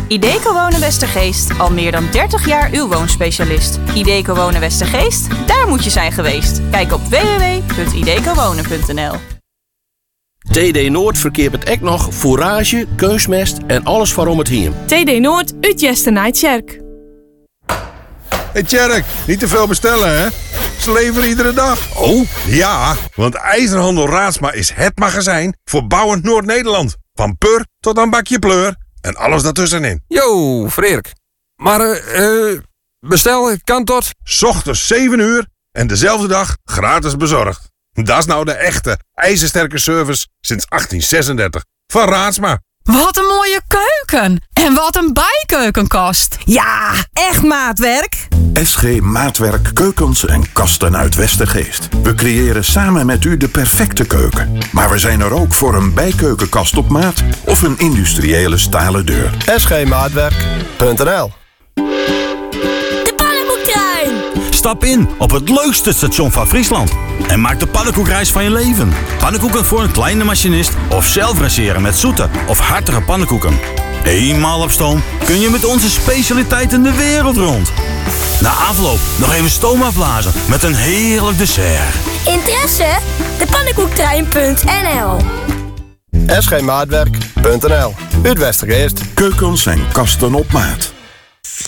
Ideco Wonen Westergeest, al meer dan 30 jaar uw woonspecialist. Ideco Wonen Westergeest, daar moet je zijn geweest. Kijk op www.idecowonen.nl. TD Noord verkeert met ek nog fourage, keusmest en alles waarom het hiem. TD Noord, uit Jesternaai Tjerk. Hey Tjerk, niet te veel bestellen, hè? Ze leveren iedere dag. Oh? Ja, want IJzerhandel Raadsma is het magazijn voor bouwend Noord-Nederland. Van pur tot aan bakje pleur en alles daartussenin. Yo, Freerk. Maar, bestel kan tot... 's Ochtends 7 uur en dezelfde dag gratis bezorgd. Dat is nou de echte ijzersterke service sinds 1836. Van Raadsma. Wat een mooie keuken. En wat een bijkeukenkast. Ja, echt maatwerk. SG Maatwerk Keukens en Kasten uit Westergeest. We creëren samen met u de perfecte keuken. Maar we zijn er ook voor een bijkeukenkast op maat of een industriële stalen deur. sgmaatwerk.nl. De pannenkoektrein. Stap in op het leukste station van Friesland en maak de pannenkoekreis van je leven. Pannenkoeken voor een kleine machinist of zelf raseren met zoete of hartige pannenkoeken. Eenmaal op stoom kun je met onze specialiteiten de wereld rond. Na afloop nog even stoom afblazen met een heerlijk dessert. Interesse? Depannenkoektrein.nl. sgmaatwerk.nl. Uit Westergeest. Keukens en kasten op maat.